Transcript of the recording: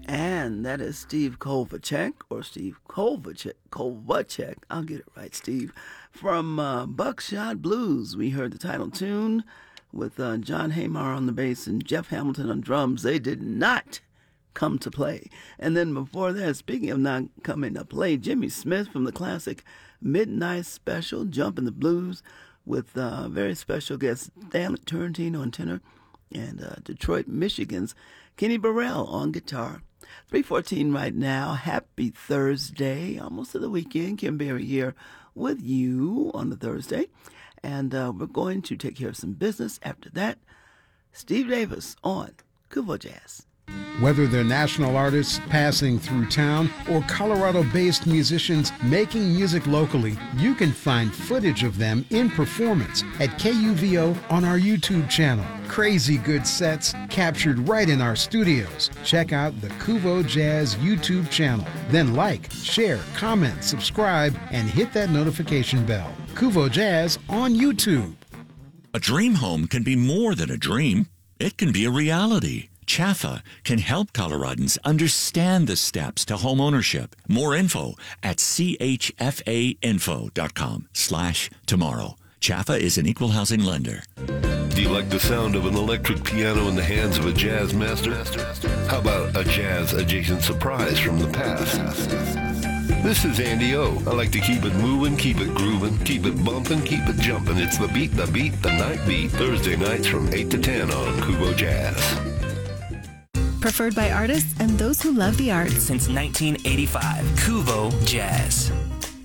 And that is Steve Kovacek, or Steve Kovacek. I'll get it right, Steve. From Buckshot Blues, we heard the title tune with John Haymar on the bass and Jeff Hamilton on drums. They did not come to play. And then before that, speaking of not coming to play, Jimmy Smith from the classic Midnight Special, Jumpin' the Blues, with very special guest Stanley Turrentine on tenor and Detroit, Michigan's Kenny Burrell on guitar. 3:14 right now. Happy Thursday, almost to the weekend. Kim Berry here with you on the Thursday. And we're going to take care of some business. After that, Steve Davis on Kuvo Jazz. Whether they're national artists passing through town or Colorado-based musicians making music locally, you can find footage of them in performance at KUVO on our YouTube channel. Crazy good sets captured right in our studios. Check out the Kuvo Jazz YouTube channel. Then like, share, comment, subscribe, and hit that notification bell. Kuvo Jazz on YouTube. A dream home can be more than a dream. It can be a reality. Chaffa can help Coloradans understand the steps to home ownership. More info at chfainfo.com/tomorrow. Chaffa is an equal housing lender. Do you like the sound of an electric piano in the hands of a jazz master? How about a jazz-adjacent surprise from the past? This is Andy O. I like to keep it moving, keep it grooving, keep it bumping, keep it jumping. It's the beat, the night beat. Thursday nights from 8 to 10 on Kuvo Jazz. Preferred by artists and those who love the arts. Since 1985, Kuvo Jazz.